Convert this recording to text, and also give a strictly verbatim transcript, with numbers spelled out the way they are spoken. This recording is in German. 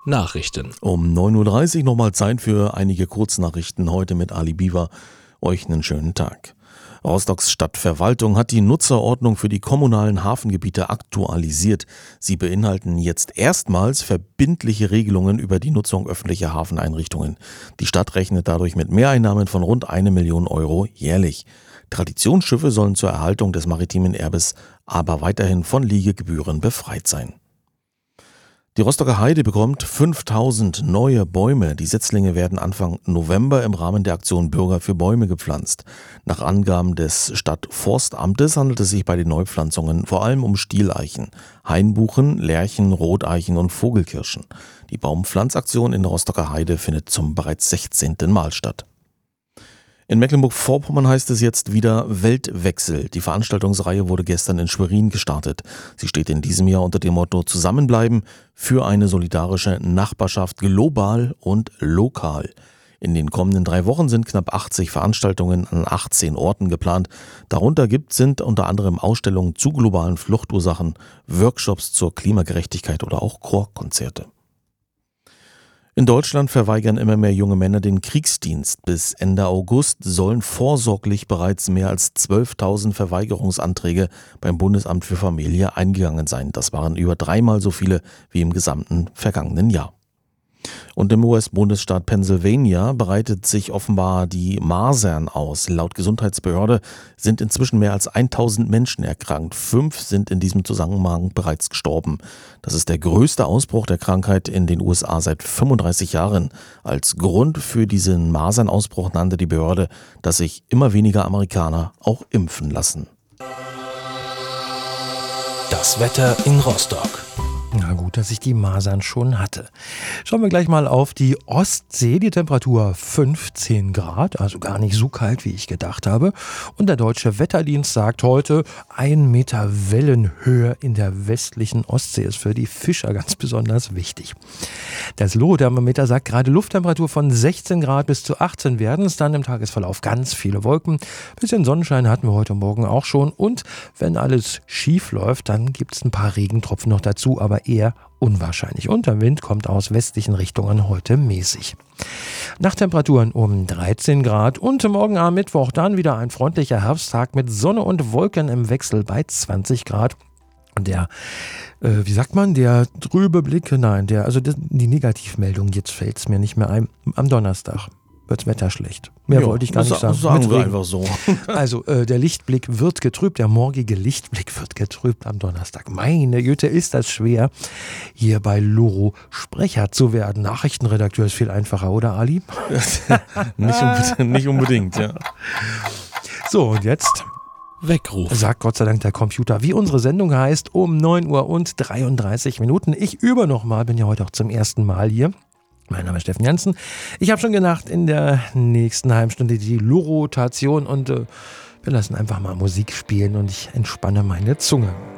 Nachrichten. Um neun Uhr dreißig nochmal Zeit für einige Kurznachrichten. Heute mit Ali Biwa. Euch einen schönen Tag. Rostocks Stadtverwaltung hat die Nutzerordnung für die kommunalen Hafengebiete aktualisiert. Sie beinhalten jetzt erstmals verbindliche Regelungen über die Nutzung öffentlicher Hafeneinrichtungen. Die Stadt rechnet dadurch mit Mehreinnahmen von rund eine Million Euro jährlich. Traditionsschiffe sollen zur Erhaltung des maritimen Erbes aber weiterhin von Liegegebühren befreit sein. Die Rostocker Heide bekommt fünftausend neue Bäume. Die Setzlinge werden Anfang November im Rahmen der Aktion Bürger für Bäume gepflanzt. Nach Angaben des Stadtforstamtes handelt es sich bei den Neupflanzungen vor allem um Stieleichen, Hainbuchen, Lärchen, Roteichen und Vogelkirschen. Die Baumpflanzaktion in der Rostocker Heide findet zum bereits sechzehnten Mal statt. In Mecklenburg-Vorpommern heißt es jetzt wieder Weltwechsel. Die Veranstaltungsreihe wurde gestern in Schwerin gestartet. Sie steht in diesem Jahr unter dem Motto Zusammenbleiben für eine solidarische Nachbarschaft global und lokal. In den kommenden drei Wochen sind knapp achtzig Veranstaltungen an achtzehn Orten geplant. Darunter gibt sind unter anderem Ausstellungen zu globalen Fluchtursachen, Workshops zur Klimagerechtigkeit oder auch Chorkonzerte. In Deutschland verweigern immer mehr junge Männer den Kriegsdienst. Bis Ende August sollen vorsorglich bereits mehr als zwölftausend Verweigerungsanträge beim Bundesamt für Familie eingegangen sein. Das waren über dreimal so viele wie im gesamten vergangenen Jahr. Und im U S-Bundesstaat Pennsylvania breitet sich offenbar die Masern aus. Laut Gesundheitsbehörde sind inzwischen mehr als tausend Menschen erkrankt. Fünf sind in diesem Zusammenhang bereits gestorben. Das ist der größte Ausbruch der Krankheit in den U S A seit fünfunddreißig Jahren. Als Grund für diesen Masernausbruch nannte die Behörde, dass sich immer weniger Amerikaner auch impfen lassen. Das Wetter in Rostock. Na gut, dass ich die Masern schon hatte. Schauen wir gleich mal auf die Ostsee. Die Temperatur fünfzehn Grad, also gar nicht so kalt, wie ich gedacht habe. Und der Deutsche Wetterdienst sagt heute, ein Meter Wellenhöhe in der westlichen Ostsee ist für die Fischer ganz besonders wichtig. Das Loho-Thermometer sagt gerade Lufttemperatur von sechzehn Grad bis zu achtzehn werden es dann im Tagesverlauf ganz viele Wolken. Bisschen Sonnenschein hatten wir heute Morgen auch schon. Und wenn alles schief läuft, dann gibt es ein paar Regentropfen noch dazu, aber eher unwahrscheinlich. Und der Wind kommt aus westlichen Richtungen heute mäßig. Nachttemperaturen um dreizehn Grad und morgen am Mittwoch dann wieder ein freundlicher Herbsttag mit Sonne und Wolken im Wechsel bei zwanzig Grad. Und der, äh, wie sagt man, der trübe Blick, nein, der, also die Negativmeldung, jetzt fällt es mir nicht mehr ein, am Donnerstag wird das Wetter schlecht. Mehr ja, wollte ich gar nicht sagen. Sagen wir einfach so. Also äh, der Lichtblick wird getrübt, der morgige Lichtblick wird getrübt am Donnerstag. Meine Güte, ist das schwer, hier bei Loro Sprecher zu werden. Nachrichtenredakteur ist viel einfacher, oder Ali? nicht, unbedingt, nicht unbedingt, ja. So, und jetzt Weckruf. Sagt Gott sei Dank der Computer, wie unsere Sendung heißt, um neun Uhr und dreiunddreißig Minuten. Ich übe nochmal, bin ja heute auch zum ersten Mal hier. Mein Name ist Steffen Jansen. Ich habe schon gedacht, in der nächsten halben Stunde die Loro-Rotation und äh, wir lassen einfach mal Musik spielen und ich entspanne meine Zunge.